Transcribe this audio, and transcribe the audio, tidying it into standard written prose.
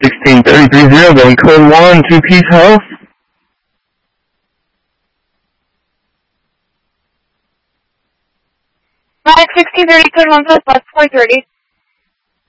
1630, going code 1, 2 Peace House. Right, 1630, code 1 plus 430.